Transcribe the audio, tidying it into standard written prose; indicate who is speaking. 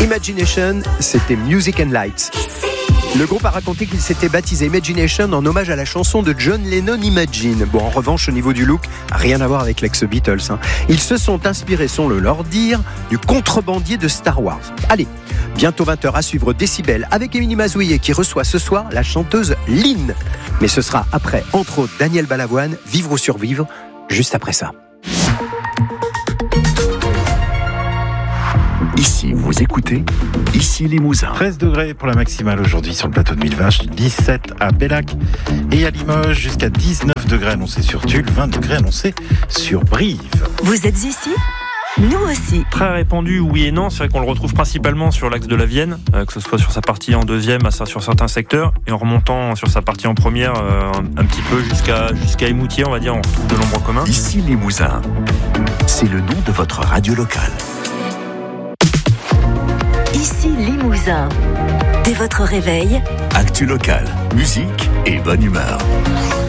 Speaker 1: Imagination, c'était Music and Lights. Le groupe a raconté qu'il s'était baptisé Imagination en hommage à la chanson de John Lennon Imagine. Bon, en revanche, au niveau du look, rien à voir avec l'ex-Beatles. Ils se sont inspirés, selon le leur dire, du contrebandier de Star Wars. Allez, bientôt 20h à suivre Décibel avec Émilie Mazouillet qui reçoit ce soir la chanteuse Lynn. Mais ce sera après, entre autres, Daniel Balavoine, Vivre ou survivre, juste après ça.
Speaker 2: Ici, vous écoutez Ici Limousin.
Speaker 3: 13 degrés pour la maximale aujourd'hui sur le plateau de Millevaches, 17 à Bellac et à Limoges, jusqu'à 19 degrés annoncés sur Tulle, 20 degrés annoncés sur Brive.
Speaker 4: Vous êtes ici ? Nous aussi.
Speaker 5: Très répandu, oui et non. C'est vrai qu'on le retrouve principalement sur l'axe de la Vienne, que ce soit sur sa partie en deuxième, sur certains secteurs, et en remontant sur sa partie en première, un petit peu jusqu'à Émoutier, on va dire, on retrouve de l'ombre commun.
Speaker 2: Ici Limousin, c'est le nom de votre radio locale.
Speaker 4: Ici Limousin. Dès votre réveil,
Speaker 2: Actu locale, musique et bonne humeur.